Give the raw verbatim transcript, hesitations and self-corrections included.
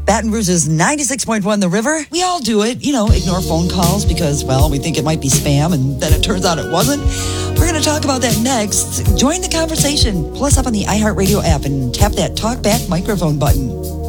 Baton Rouge's ninety-six point one The River. We all do it, you know, ignore phone calls because, well, we think it might be spam and then it turns out it wasn't. We're going to talk about that next. Join the conversation. Pull us up on the iHeartRadio app and tap that talk back microphone button.